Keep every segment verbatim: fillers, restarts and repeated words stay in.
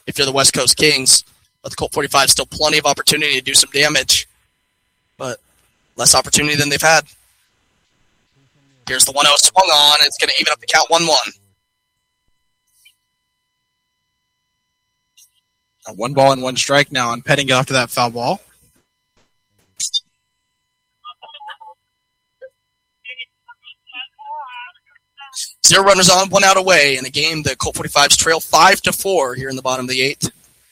if you're the West Coast Kings. But the Colt forty-five still plenty of opportunity to do some damage, but less opportunity than they've had. Here's the one oh swung on. It's going to even up the count one one. One ball and one strike now on Pettingill after that foul ball. Zero runners on, one out away in the game. The Colt forty-fives trail five to four here in the bottom of the eighth.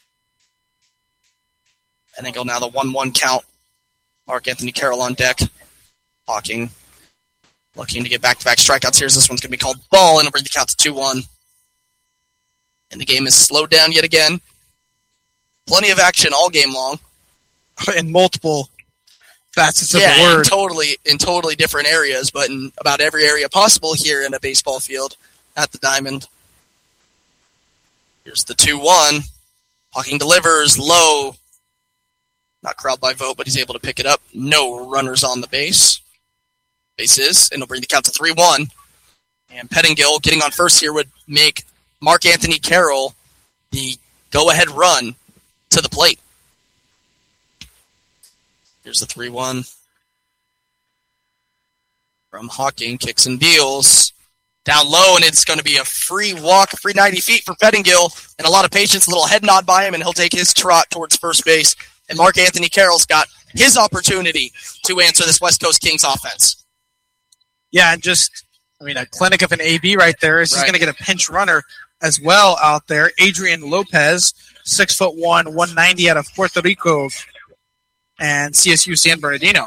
Pettingill now the one one count. Mark Anthony Carroll on deck. Hawking looking to get back-to-back strikeouts here. This one's going to be called ball, and it'll bring the count to two one. And the game is slowed down yet again. Plenty of action all game long. In multiple facets of yeah, the word. In totally, in totally different areas, but in about every area possible here in a baseball field at the Diamond. Here's the two one. Hawking delivers low. Not crowd by vote, but he's able to pick it up. No runners on the base. Bases, and it'll bring the count to three one. And Pettingill getting on first here would make Mark Anthony Carroll the go-ahead run to the plate. Here's the three one. From Hawking, kicks and deals. Down low, and it's going to be a free walk, free ninety feet for Pettingill, and a lot of patience, a little head nod by him, and he'll take his trot towards first base. And Mark Anthony Carroll's got his opportunity to answer this West Coast Kings offense. Yeah, and just, I mean, a clinic of an A B right there. He's right. going to get a pinch runner as well out there. Adrian Lopez, six foot one, one ninety out of Puerto Rico, and C S U San Bernardino.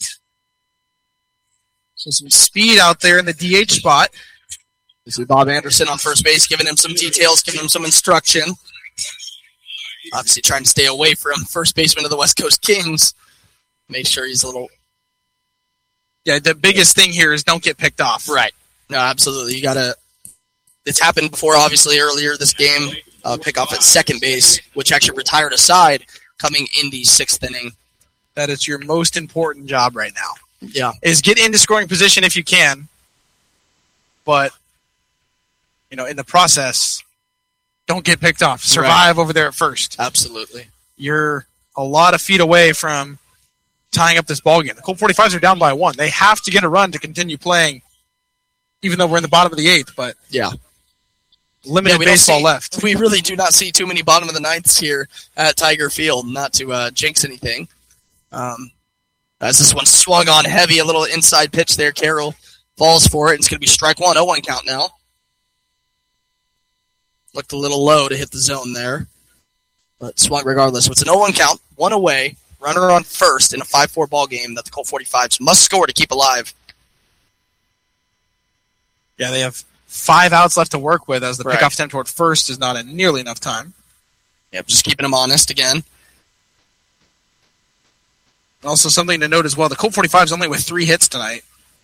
So some speed out there in the D H spot. You see Bob Anderson on first base, giving him some details, giving him some instruction. Obviously trying to stay away from first baseman of the West Coast Kings. Make sure he's a little... Yeah, the biggest thing here is don't get picked off. Right. No, absolutely. You got to... It's happened before, obviously, earlier this game. Uh, pick off at second base, which actually retired a side coming in the sixth inning. That is your most important job right now. Yeah. Is get into scoring position if you can. But, you know, in the process, don't get picked off. Survive right. over there at first. Absolutely. You're a lot of feet away from tying up this ballgame. The Colt forty-fives are down by one. They have to get a run to continue playing, even though we're in the bottom of the eighth. But yeah, limited yeah, baseball see, left. We really do not see too many bottom of the ninths here at Tiger Field, not to uh, jinx anything. Um, as this one swung on heavy, a little inside pitch there. Carroll falls for it, and it's going to be strike one, oh one count now. Looked a little low to hit the zone there, but swung regardless. So it's an oh one count, one away, runner on first in a five four ball game that the Colt forty-fives must score to keep alive. Yeah, they have five outs left to work with as the right. pickoff attempt toward first is not in nearly enough time. Yep, just keeping them honest again. Also something to note as well, the Colt forty-fives only with three hits tonight.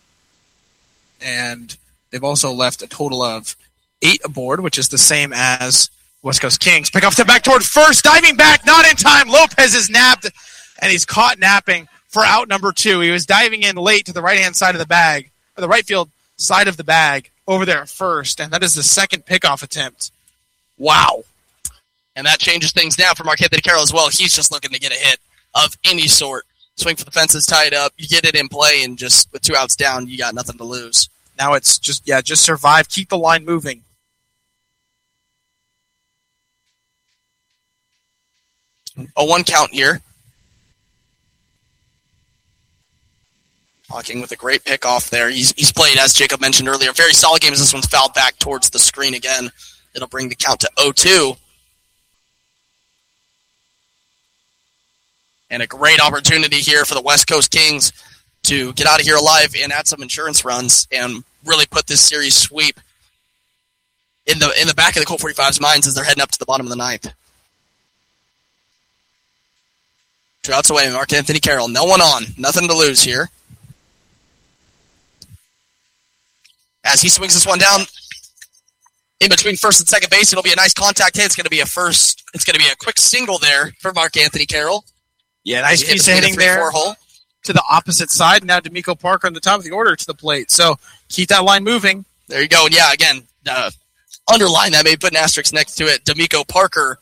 And they've also left a total of eight aboard, which is the same as West Coast Kings. Pick off to back toward first, diving back, not in time. Lopez is napped, and he's caught napping for out number two. He was diving in late to the right-hand side of the bag, or the right field side of the bag, over there at first, and that is the second pickoff attempt. Wow. And that changes things now for Mark Anthony Carroll as well. He's just looking to get a hit of any sort. Swing for the fences, tied up. You get it in play, and just with two outs down, you got nothing to lose. Now it's just, yeah, just survive. Keep the line moving. oh one count here. Hawking with a great pickoff there. He's he's played, as Jacob mentioned earlier, very solid game as this one's fouled back towards the screen again. It'll bring the count to oh two. And a great opportunity here for the West Coast Kings to get out of here alive and add some insurance runs and really put this series sweep in the in the back of the Colt forty-fives' minds as they're heading up to the bottom of the ninth. Two outs away, Mark Anthony Carroll. No one on. Nothing to lose here. As he swings this one down in between first and second base, it'll be a nice contact hit. It's going to be a first. It's going to be a quick single there for Mark Anthony Carroll. Yeah, nice piece of hitting there hole. To the opposite side. Now D'Amico Parker on the top of the order to the plate. So keep that line moving. There you go. And yeah, again, uh, underline that. Maybe put an asterisk next to it. D'Amico Parker